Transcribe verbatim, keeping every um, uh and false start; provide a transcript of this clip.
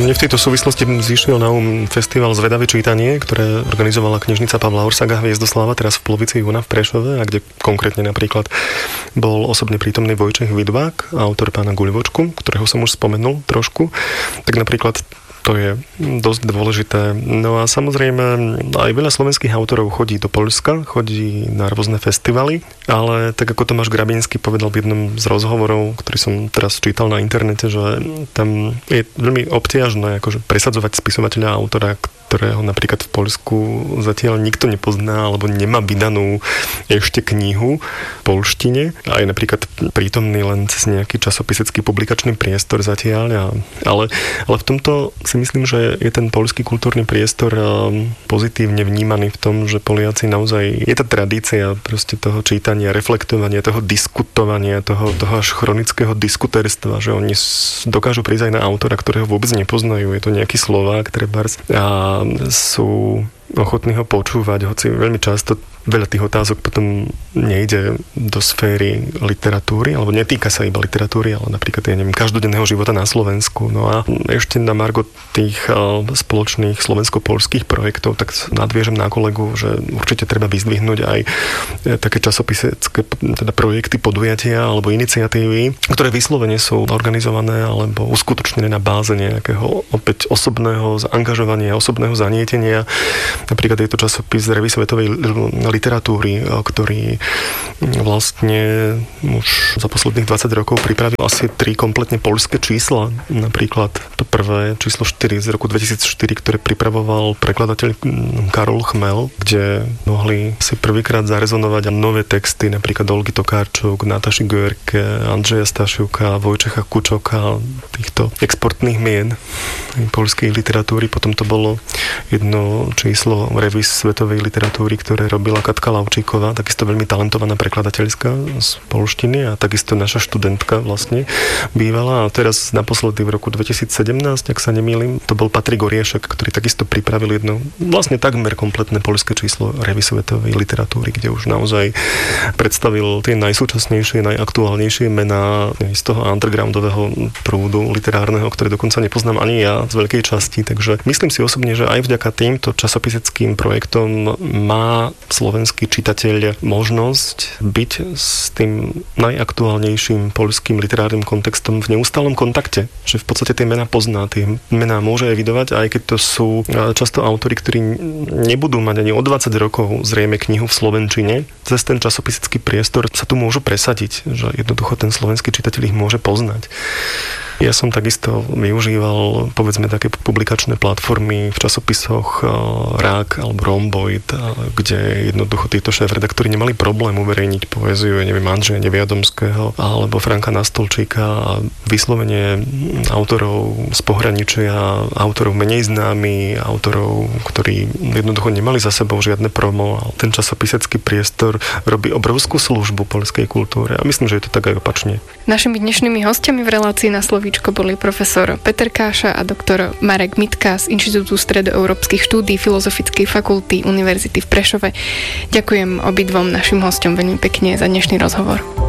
Mne v tejto súvislosti zišiel na um festival Zvedavé čítanie, ktoré organizovala knižnica Pavla Orsaga Hviezdoslava teraz v polovici júna v Prešove, a kde konkrétne napríklad bol osobne prítomný Vojtech Vidvák, autor Pána Guľvočku, ktorého som už spomenul trošku. Tak napríklad to je dosť dôležité. No a samozrejme aj veľa slovenských autorov chodí do Poľska, chodí na rôzne festivaly, ale tak ako Tomáš Grabinský povedal v jednom z rozhovorov, ktorý som teraz čítal na internete, že tam je veľmi obťažné akože presadzovať spisovateľa a autora, ktorého napríklad v Poľsku zatiaľ nikto nepozná alebo nemá vydanú ešte knihu v poľštine a je napríklad prítomný len cez nejaký časopisecký publikačný priestor zatiaľ. A, ale, ale v tomto si myslím, že je ten poľský kultúrny priestor pozitívne vnímaný v tom, že Poliaci naozaj, je tá tradícia proste toho čítania, reflektovania, toho diskutovania, toho, toho až chronického diskuterstva, že oni dokážu prísť aj na autora, ktorého vôbec nepoznajú. Je to nejaký Slovák, trebárs, a sú ochotní ho počúvať, hoci veľmi často veľa tých otázok potom nejde do sféry literatúry, alebo netýka sa iba literatúry, ale napríklad, ja neviem, každodenného života na Slovensku. No a ešte na margo tých spoločných slovensko-poľských projektov, tak nadviežem na kolegu, že určite treba vyzdvihnúť aj také časopisecké teda projekty, podujatia alebo iniciatívy, ktoré vyslovene sú organizované alebo uskutočnené na báze nejakého opäť osobného zaangažovania, osobného zanietenia. Napríklad je to časopis Revue svetovej literatúry, ktorý vlastne už za posledných dvadsať rokov pripravil asi tri kompletne poľské čísla. Napríklad to prvé číslo štyri z roku dvetisícštyri, ktoré pripravoval prekladateľ Karol Chmel, kde mohli si prvýkrát zarezonovať nové texty, napríklad Olgy Tokarčuk, Nataši Guerke, Andřeja Stašiuka, Vojčecha Kučoka, týchto exportných mien poľskej literatúry. Potom to bolo jedno číslo Revue svetovej literatúry, ktoré robila Katka Lavčíková, takisto veľmi talentovaná prekladateľská z poľštiny a takisto naša študentka vlastne bývala. A teraz naposledy v roku dvetisícsedemnásť, ak sa nemýlim, to bol Patrik Oriešek, ktorý takisto pripravil jedno vlastne takmer kompletné poľské číslo Revue svetovej literatúry, kde už naozaj predstavil tie najsúčasnejšie, najaktuálnejšie mená z toho undergroundového prúdu literárneho, ktoré dokonca nepoznám ani ja z veľkej časti. Takže myslím si osobne, že aj vďaka týmto časopiseckým projektom má slovenský čitateľ možnosť byť s tým najaktuálnejším poľským literárnym kontextom v neustálom kontakte, že v podstate tie mená pozná, tie mená môže evidovať, aj keď to sú často autori, ktorí nebudú mať ani o dvadsať rokov zrejme knihu v slovenčine. Cez ten časopisecký priestor sa tu môžu presadiť, že jednoducho ten slovenský čitateľ ich môže poznať. Ja som takisto využíval, povedzme, také publikačné platformy v časopisoch Rák alebo Romboid, kde jednoducho títo šéfredaktori nemali problém uverejniť poéziu, ja neviem, Andřeja Neviadomského alebo Franka Nastolčíka a vyslovene autorov z pohraničia, autorov menej známy, autorov, ktorí jednoducho nemali za sebou žiadne promo. Ten časopisecký priestor robí obrovskú službu poľskej kultúre a myslím, že je to tak aj opačne. Našimi dnešnými hostiami v relácii Na slovíčko boli profesor Peter Káša a doktor Marek Mitka z Inštitútu stredoeurópskych štúdií Filozofickej fakulty Univerzity v Prešove. Ďakujem obidvom našim hosťom veľmi pekne za dnešný rozhovor.